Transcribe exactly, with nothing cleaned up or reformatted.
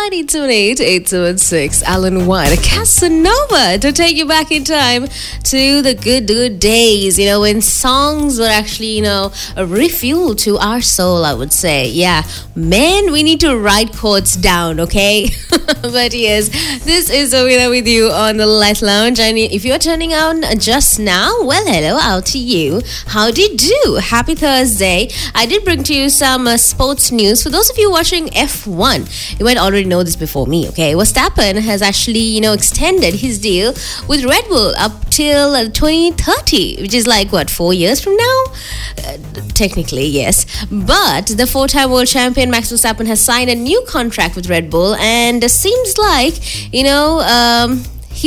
nine eight seven eight eight seven six. Alan White, a Casanova, to take you back in time to the good, good days, you know, when songs were actually, you know, a refuel to our soul, I would say. Yeah, man, we need to write chords down, okay? But yes, this is Awina with you on the Light Lounge. And if you're turning on just now, well, hello out to you. How do you do? Happy Thursday. I did bring to you some uh, sports news. For those of you watching F one, you might already know this before me, okay? Verstappen has actually, you know, extended his deal with Red Bull up till uh, twenty thirty, which is like, what, four years from now? Uh, technically, yes. But the four-time world champion Max Verstappen has signed a new contract with Red Bull, and it seems like, you know, um,